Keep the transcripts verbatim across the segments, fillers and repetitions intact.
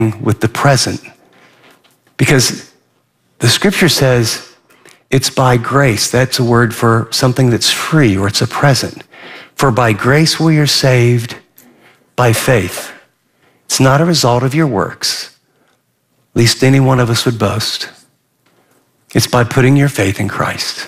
with the present. Because the scripture says it's by grace. That's a word for something that's free, or it's a present. For by grace we are saved by faith. It's not a result of your works, least any one of us would boast. It's by putting your faith in Christ.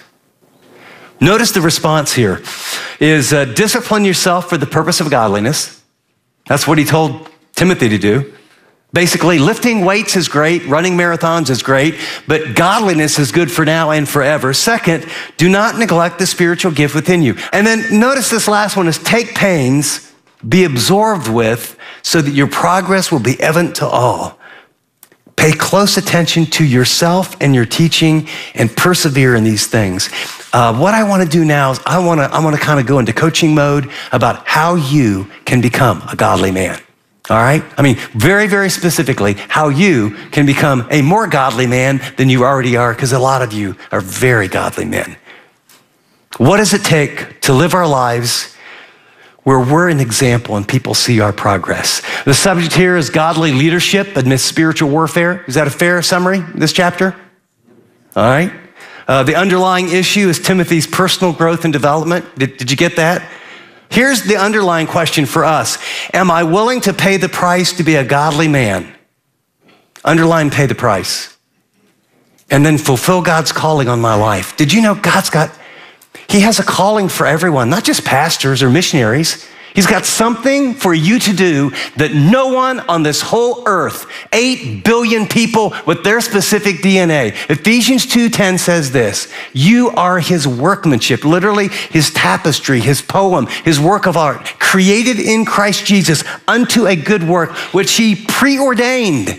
Notice the response here is uh, discipline yourself for the purpose of godliness. That's what he told Timothy to do. Basically, lifting weights is great, running marathons is great, but godliness is good for now and forever. Second, do not neglect the spiritual gift within you. And then notice this last one is take pains, be absorbed with, so that your progress will be evident to all. Pay close attention to yourself and your teaching and persevere in these things. Uh, what I want to do now is I want to I want to kind of go into coaching mode about how you can become a godly man. All right? I mean, very, very specifically, how you can become a more godly man than you already are, because a lot of you are very godly men. What does it take to live our lives where we're an example and people see our progress? The subject here is godly leadership amidst spiritual warfare. Is that a fair summary, this chapter? All right. Uh, the underlying issue is Timothy's personal growth and development. Did, did you get that? Here's the underlying question for us. Am I willing to pay the price to be a godly man? Underline, pay the price. And then fulfill God's calling on my life. Did you know God's got, he has a calling for everyone, not just pastors or missionaries. He's got something for you to do that no one on this whole earth, eight billion people with their specific D N A. Ephesians two ten says this, you are his workmanship, literally his tapestry, his poem, his work of art, created in Christ Jesus unto a good work, which he preordained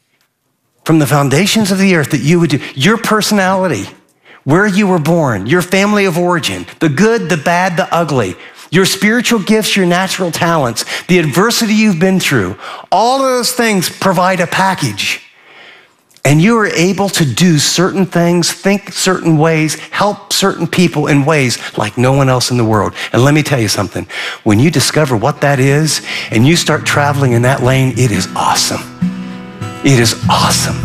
from the foundations of the earth that you would do. Your personality, where you were born, your family of origin, the good, the bad, the ugly, your spiritual gifts, your natural talents, the adversity you've been through, all of those things provide a package. And you are able to do certain things, think certain ways, help certain people in ways like no one else in the world. And let me tell you something, when you discover what that is and you start traveling in that lane, it is awesome. It is awesome.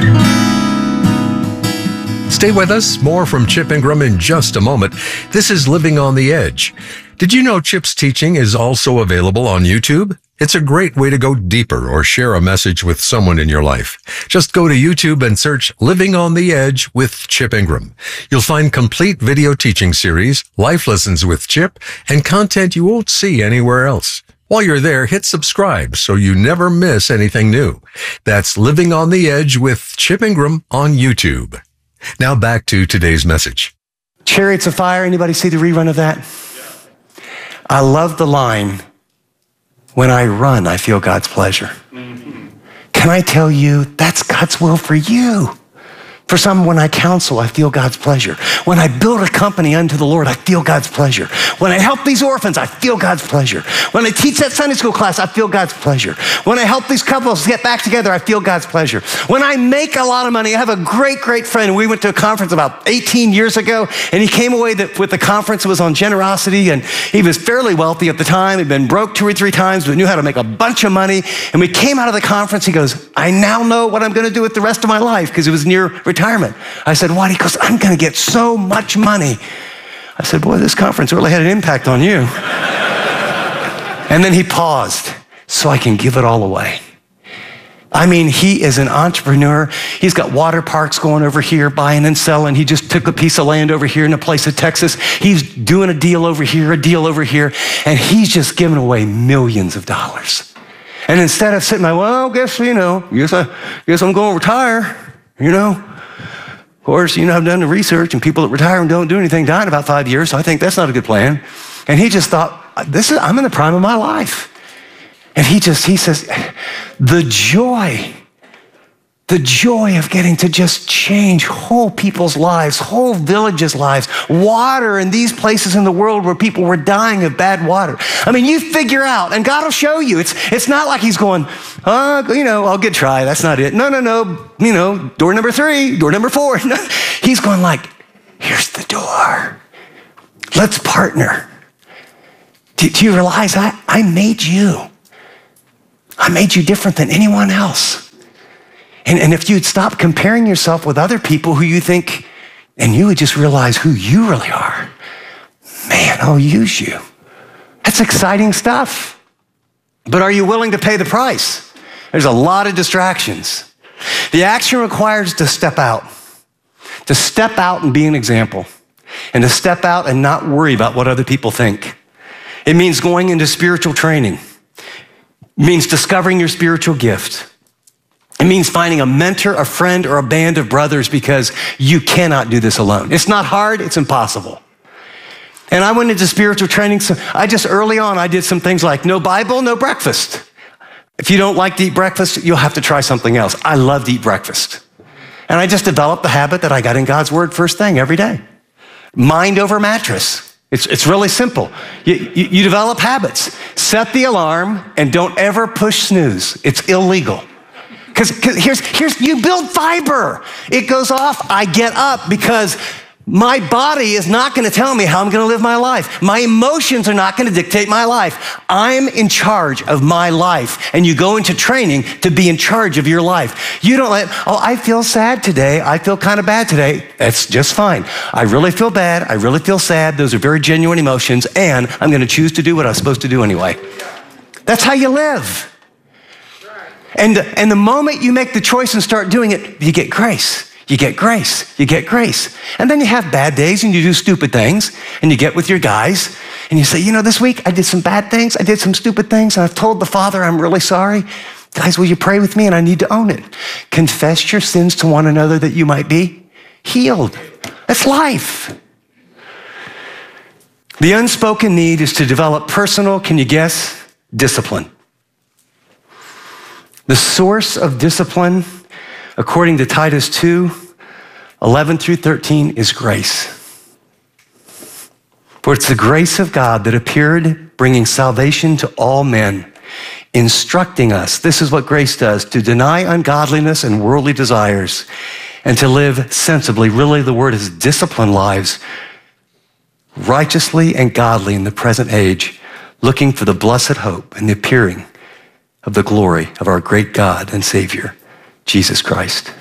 Stay with us. More from Chip Ingram in just a moment. This is Living on the Edge. Did you know Chip's teaching is also available on YouTube? It's a great way to go deeper or share a message with someone in your life. Just go to YouTube and search Living on the Edge with Chip Ingram. You'll find complete video teaching series, life lessons with Chip, and content you won't see anywhere else. While you're there, hit subscribe so you never miss anything new. That's Living on the Edge with Chip Ingram on YouTube. Now back to today's message. Chariots of Fire, anybody see the rerun of that? I love the line, when I run, I feel God's pleasure. Mm-hmm. Can I tell you, that's God's will for you. For some, when I counsel, I feel God's pleasure. When I build a company unto the Lord, I feel God's pleasure. When I help these orphans, I feel God's pleasure. When I teach that Sunday school class, I feel God's pleasure. When I help these couples get back together, I feel God's pleasure. When I make a lot of money, I have a great, great friend. We went to a conference about eighteen years ago, and he came away with the conference. It was on generosity, and he was fairly wealthy at the time. He'd been broke two or three times, but knew how to make a bunch of money. And we came out of the conference. He goes, I now know what I'm going to do with the rest of my life, because it was near retirement. I said, what? He goes, I'm going to get so much money. I said, boy, this conference really had an impact on you. And then he paused so I can give it all away. I mean, he is an entrepreneur. He's got water parks going over here, buying and selling. He just took a piece of land over here in a place in Texas. He's doing a deal over here, a deal over here, and he's just giving away millions of dollars. And instead of sitting there, well, guess, you know, guess, I, guess I'm going to retire, you know. Of course, you know, I've done the research, and people that retire and don't do anything die in about five years, so I think that's not a good plan. And he just thought, this is, I'm in the prime of my life. And he just, he says, the joy, the joy of getting to just change whole people's lives, whole villages' lives, water in these places in the world where people were dying of bad water. I mean, you figure out, and God will show you. It's it's not like he's going, oh, you know, I'll get try. That's not it. No, no, no. You know, door number three, door number four. No. He's going like, here's the door. Let's partner. Do, do you realize I, I made you? I made you different than anyone else. And, and if you'd stop comparing yourself with other people who you think, and you would just realize who you really are, man, I'll use you. That's exciting stuff. But are you willing to pay the price? There's a lot of distractions. The action requires to step out, to step out and be an example, and to step out and not worry about what other people think. It means going into spiritual training. It means discovering your spiritual gift. It means finding a mentor, a friend, or a band of brothers because you cannot do this alone. It's not hard, it's impossible. And I went into spiritual training, so I just early on, I did some things like no Bible, no breakfast. If you don't like to eat breakfast, you'll have to try something else. I love to eat breakfast. And I just developed the habit that I got in God's word first thing every day. Mind over mattress. It's, it's really simple. You, you, you develop habits. Set the alarm and don't ever push snooze. It's illegal. Because here's, here's, you build fiber. It goes off, I get up because my body is not going to tell me how I'm going to live my life. My emotions are not going to dictate my life. I'm in charge of my life. And you go into training to be in charge of your life. You don't let, oh, I feel sad today. I feel kind of bad today. That's just fine. I really feel bad. I really feel sad. Those are very genuine emotions. And I'm going to choose to do what I'm supposed to do anyway. That's how you live. And, and the moment you make the choice and start doing it, you get grace. You get grace, you get grace. And then you have bad days and you do stupid things and you get with your guys and you say, you know, this week I did some bad things, I did some stupid things and I've told the Father I'm really sorry. Guys, will you pray with me? And I need to own it. Confess your sins to one another that you might be healed. That's life. The unspoken need is to develop personal, can you guess, discipline. The source of discipline, according to Titus two, eleven through thirteen, is grace. For it's the grace of God that appeared, bringing salvation to all men, instructing us, this is what grace does, to deny ungodliness and worldly desires, and to live sensibly. Really, the word is discipline lives, righteously and godly in the present age, looking for the blessed hope and the appearing of the glory of our great God and Savior, Jesus Christ.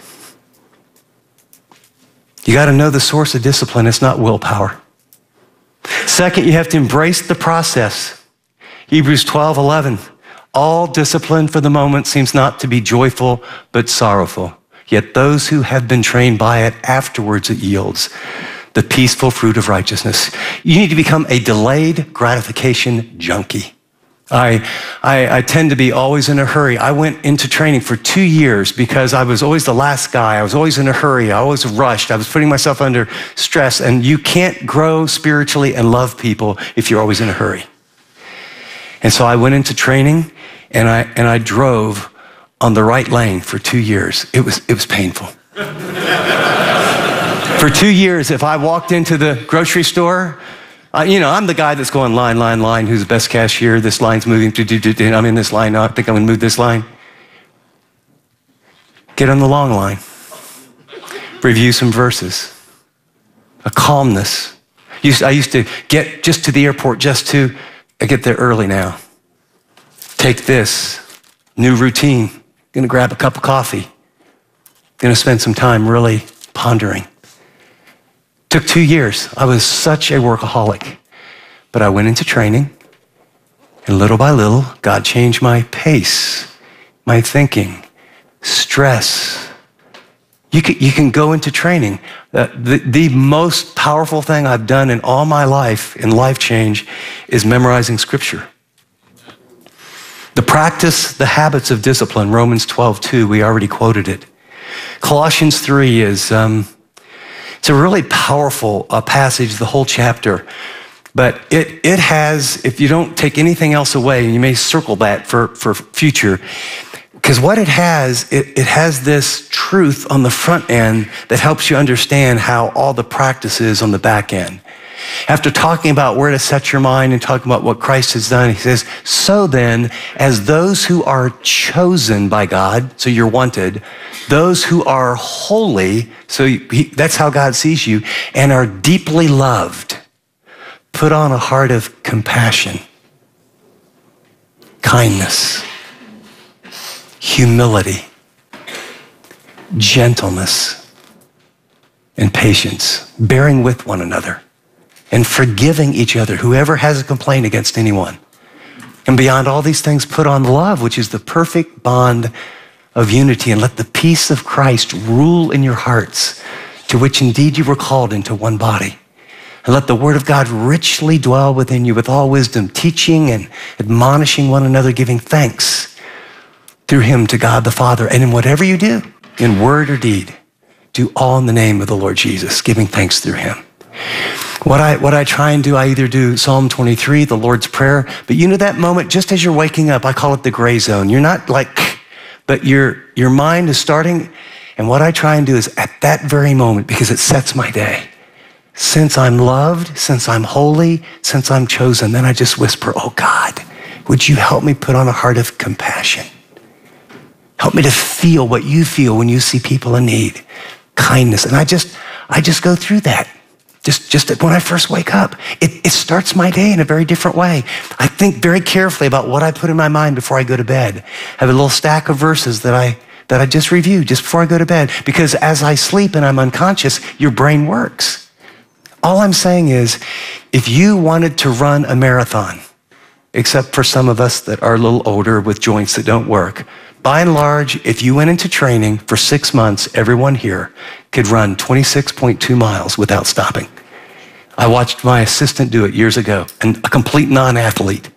You got to know the source of discipline. It's not willpower. Second, you have to embrace the process. Hebrews twelve eleven. All discipline for the moment seems not to be joyful, but sorrowful. Yet those who have been trained by it, afterwards it yields the peaceful fruit of righteousness. You need to become a delayed gratification junkie. I, I, I tend to be always in a hurry. I went into training for two years because I was always the last guy. I was always in a hurry. I always rushed. I was putting myself under stress. And you can't grow spiritually and love people if you're always in a hurry. And so I went into training and I, and I drove on the right lane for two years. It was, it was painful. For two years, if I walked into the grocery store, Uh, you know, I'm the guy that's going line, line, line. Who's the best cashier? This line's moving. Do, do, do, do. I'm in this line. No, I think I'm going to move this line. Get on the long line. Review some verses. A calmness. Used, I used to get just to the airport just to, I get there early now. Take this. New routine. Going to grab a cup of coffee. Going to spend some time really pondering. Took two years. I was such a workaholic. But I went into training, and little by little, God changed my pace, my thinking, stress. You can, you can go into training. Uh, the, the most powerful thing I've done in all my life, in life change, is memorizing scripture. The practice, the habits of discipline, Romans twelve two, we already quoted it. Colossians three is... Um, It's a really powerful uh, passage, the whole chapter. But it it has, if you don't take anything else away, and you may circle that for, for future, because what it has, it, it has this truth on the front end that helps you understand how all the practice is on the back end. After talking about where to set your mind and talking about what Christ has done, he says, so then, as those who are chosen by God, so you're wanted, those who are holy, so he, that's how God sees you, and are deeply loved, put on a heart of compassion, kindness, humility, gentleness, and patience, bearing with one another, and forgiving each other, whoever has a complaint against anyone. And beyond all these things, put on love, which is the perfect bond of unity, and let the peace of Christ rule in your hearts, to which indeed you were called into one body. And let the word of God richly dwell within you with all wisdom, teaching and admonishing one another, giving thanks through him to God the Father. And in whatever you do, in word or deed, do all in the name of the Lord Jesus, giving thanks through him. What I what I try and do, I either do Psalm twenty-three, the Lord's Prayer, but you know that moment just as you're waking up, I call it the gray zone. You're not like, but your your mind is starting, and what I try and do is at that very moment, because it sets my day, since I'm loved, since I'm holy, since I'm chosen, then I just whisper, oh God, would you help me put on a heart of compassion? Help me to feel what you feel when you see people in need, kindness. And I just, I just go through that. Just, just when I first wake up, it, it starts my day in a very different way. I think very carefully about what I put in my mind before I go to bed. I have a little stack of verses that I, that I just review just before I go to bed, because as I sleep and I'm unconscious, your brain works. All I'm saying is, if you wanted to run a marathon, except for some of us that are a little older with joints that don't work, by and large, if you went into training for six months, everyone here could run twenty-six point two miles without stopping. I watched my assistant do it years ago, and a complete non-athlete.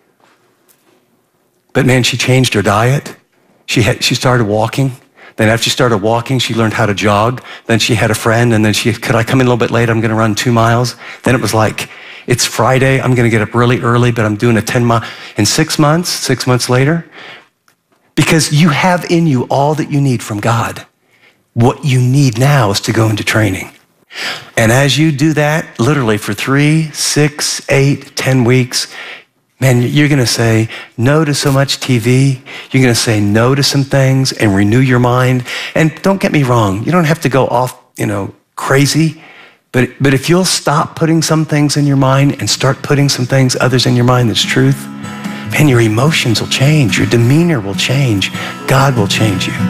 But man, she changed her diet. She had, she started walking. Then after she started walking, she learned how to jog. Then she had a friend, and then she, could I come in a little bit late? I'm gonna run two miles. Then it was like, it's Friday, I'm gonna get up really early, but I'm doing a ten mile. In six months, six months later, because you have in you all that you need from God. What you need now is to go into training. And as you do that, literally for three, six, eight, ten weeks, man, you're gonna say no to so much T V. You're gonna say no to some things and renew your mind. And don't get me wrong, you don't have to go off, you know, crazy. But, but if you'll stop putting some things in your mind and start putting some things, others in your mind that's truth, man, your emotions will change. Your demeanor will change. God will change you.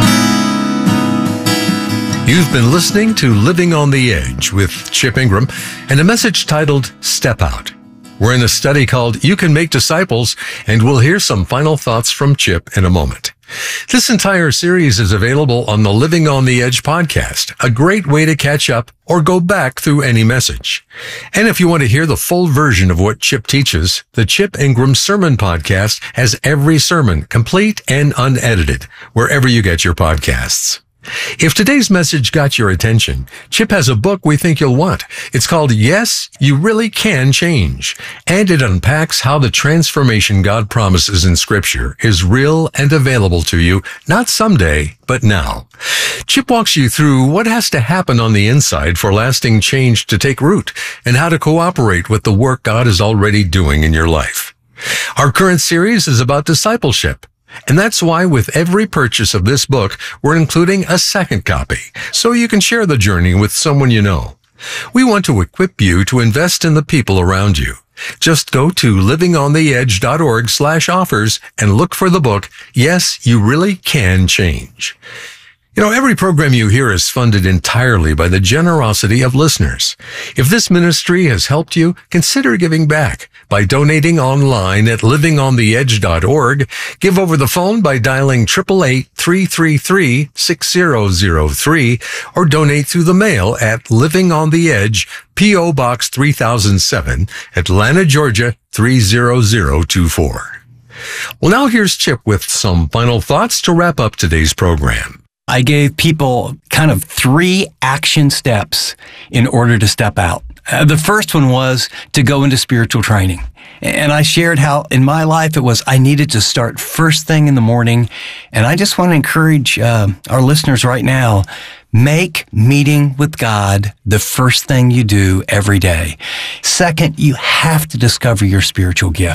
You've been listening to Living on the Edge with Chip Ingram and a message titled Step Out. We're in a study called You Can Make Disciples, and we'll hear some final thoughts from Chip in a moment. This entire series is available on the Living on the Edge podcast, a great way to catch up or go back through any message. And if you want to hear the full version of what Chip teaches, the Chip Ingram Sermon Podcast has every sermon complete and unedited, wherever you get your podcasts. If today's message got your attention, Chip has a book we think you'll want. It's called Yes, You Really Can Change, and it unpacks how the transformation God promises in Scripture is real and available to you, not someday, but now. Chip walks you through what has to happen on the inside for lasting change to take root, and how to cooperate with the work God is already doing in your life. Our current series is about discipleship. And that's why with every purchase of this book, we're including a second copy, so you can share the journey with someone you know. We want to equip you to invest in the people around you. Just go to livingontheedge.org slash offers and look for the book, Yes, You Really Can Change. You know, every program you hear is funded entirely by the generosity of listeners. If this ministry has helped you, consider giving back by donating online at living on the edge dot org. Give over the phone by dialing eight eight eight, three three three, six zero zero three or donate through the mail at Living on the Edge, P O Box three thousand seven, Atlanta, Georgia three zero zero two four. Well, now here's Chip with some final thoughts to wrap up today's program. I gave people kind of three action steps in order to step out. Uh, the first one was to go into spiritual training. And I shared how in my life it was I needed to start first thing in the morning. And I just want to encourage uh, our listeners right now, make meeting with God the first thing you do every day. Second, you have to discover your spiritual gift.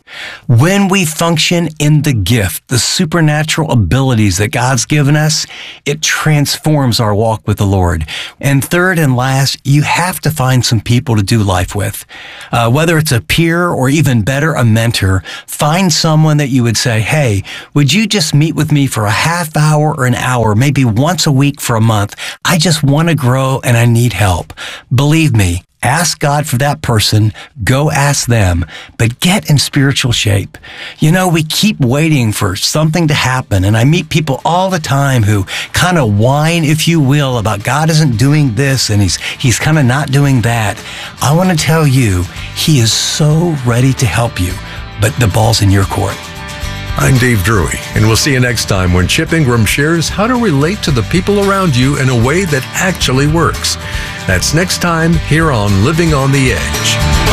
When we function in the gift, the supernatural abilities that God's given us, it transforms our walk with the Lord. And third and last, you have to find some people to do life with. Uh, whether it's a peer or even better, a mentor, find someone that you would say, hey, would you just meet with me for a half hour or an hour, maybe once a week for a month? I just want to grow and I need help. Believe me, ask God for that person, go ask them, but get in spiritual shape. You know, we keep waiting for something to happen, and I meet people all the time who kind of whine, if you will, about God isn't doing this and he's he's kind of not doing that. I want to tell you, he is so ready to help you, but the ball's in your court. I'm Dave Drury, and we'll see you next time when Chip Ingram shares how to relate to the people around you in a way that actually works. That's next time here on Living on the Edge.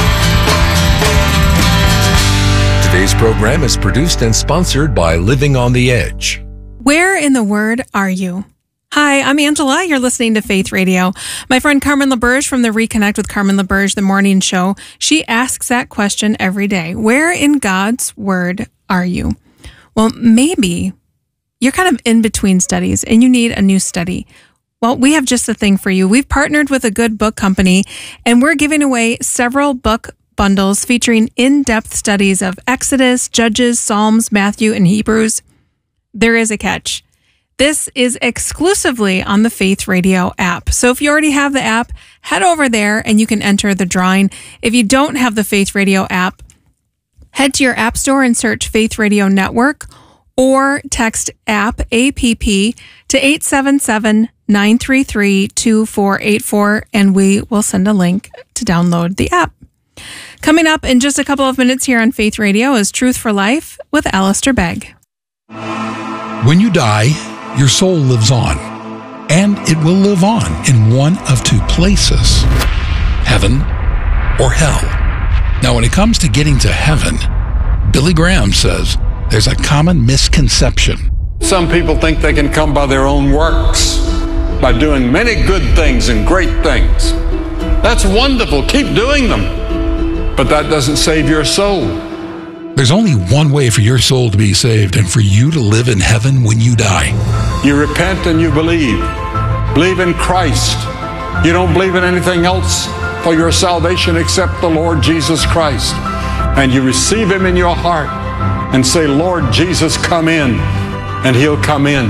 Today's program is produced and sponsored by Living on the Edge. Where in the Word are you? Hi, I'm Angela. You're listening to Faith Radio. My friend Carmen LaBerge from the Reconnect with Carmen LaBerge, the morning show, she asks that question every day. Where in God's Word are you? Well, maybe you're kind of in between studies and you need a new study. Well, we have just the thing for you. We've partnered with a good book company and we're giving away several book bundles featuring in-depth studies of Exodus, Judges, Psalms, Matthew, and Hebrews. There is a catch. This is exclusively on the Faith Radio app. So if you already have the app, head over there and you can enter the drawing. If you don't have the Faith Radio app, head to your app store and search Faith Radio Network or text app, A P P, to eight seven seven, nine three three, two four eight four, and we will send a link to download the app. Coming up in just a couple of minutes here on Faith Radio is Truth for Life with Alistair Begg. When you die, your soul lives on, and it will live on in one of two places, heaven or hell. Now, when it comes to getting to heaven, Billy Graham says there's a common misconception. Some people think they can come by their own works, by doing many good things and great things. That's wonderful. Keep doing them. But that doesn't save your soul. There's only one way for your soul to be saved and for you to live in heaven when you die. You repent and you believe. Believe in Christ. You don't believe in anything else for your salvation except the Lord Jesus Christ. And you receive him in your heart and say, Lord Jesus, come in, and he'll come in.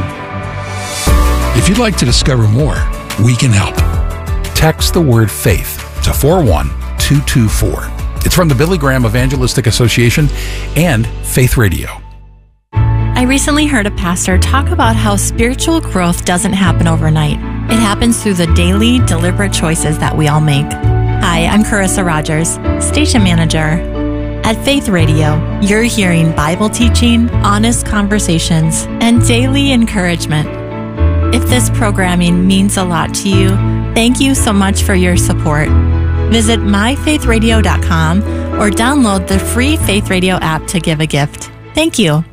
If you'd like to discover more, we can help. Text the word faith to four one two two four. It's from the Billy Graham Evangelistic Association and Faith Radio. I recently heard a pastor talk about how spiritual growth doesn't happen overnight. It happens through the daily, deliberate choices that we all make. Hi, I'm Carissa Rogers, station manager. At Faith Radio, you're hearing Bible teaching, honest conversations, and daily encouragement. If this programming means a lot to you, thank you so much for your support. Visit my faith radio dot com or download the free Faith Radio app to give a gift. Thank you.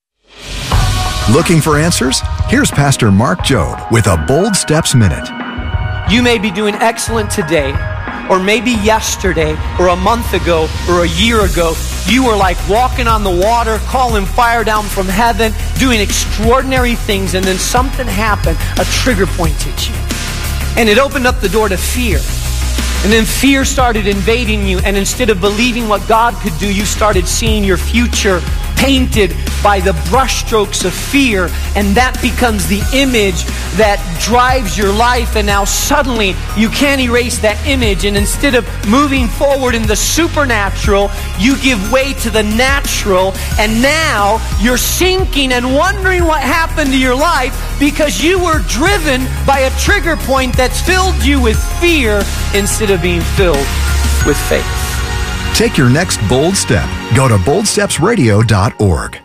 Looking for answers? Here's Pastor Mark Jobe with a Bold Steps Minute. You may be doing excellent today, or maybe yesterday, or a month ago, or a year ago. You were like walking on the water, calling fire down from heaven, doing extraordinary things, and then something happened. A trigger point hit you. And it opened up the door to fear. And then fear started invading you, and instead of believing what God could do, you started seeing your future painted by the brushstrokes of fear, and that becomes the image that drives your life, and now suddenly you can't erase that image, and instead of moving forward in the supernatural, you give way to the natural, and now you're sinking and wondering what happened to your life because you were driven by a trigger point that's filled you with fear instead of being filled with faith. Take your next bold step. Go to bold steps radio dot org.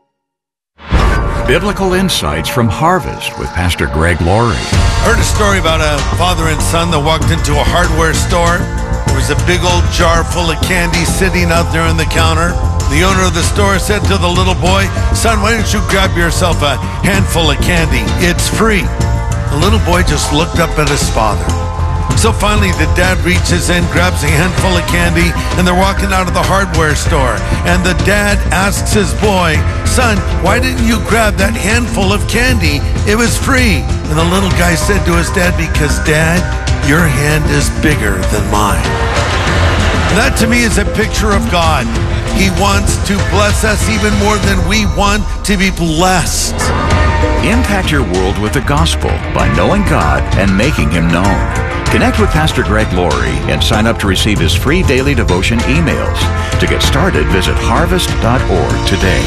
Biblical Insights from Harvest with Pastor Greg Laurie. Heard a story about a father and son that walked into a hardware store. There was a big old jar full of candy sitting out there on the counter. The owner of the store said to the little boy, "Son, why don't you grab yourself a handful of candy? It's free." The little boy just looked up at his father. So finally, the dad reaches in, grabs a handful of candy, and they're walking out of the hardware store. And the dad asks his boy, "Son, why didn't you grab that handful of candy? It was free." And the little guy said to his dad, "Because, Dad, your hand is bigger than mine." That to me is a picture of God. He wants to bless us even more than we want to be blessed. Impact your world with the gospel by knowing God and making Him known. Connect with Pastor Greg Laurie and sign up to receive his free daily devotion emails. To get started, visit harvest dot org today.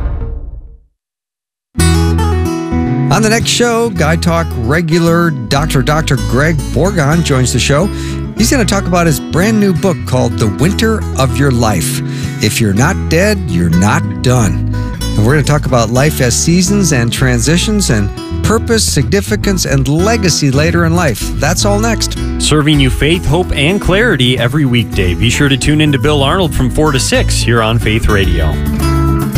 On the next show, Guy Talk regular Doctor Doctor Greg Borgon joins the show. He's going to talk about his brand new book called The Winter of Your Life. If you're not dead, you're not done. And we're going to talk about life as seasons and transitions and purpose, significance, and legacy later in life. That's all next. Serving you faith, hope, and clarity every weekday. Be sure to tune in to Bill Arnold from four to six here on Faith Radio.